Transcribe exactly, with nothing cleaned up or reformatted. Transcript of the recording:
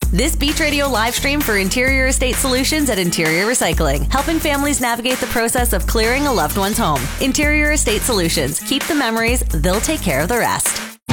This Beach Radio live stream for Interior Estate Solutions at Interior Recycling, helping families navigate the process of clearing a loved one's home. Interior Estate Solutions. Keep the memories, they'll take care of the rest.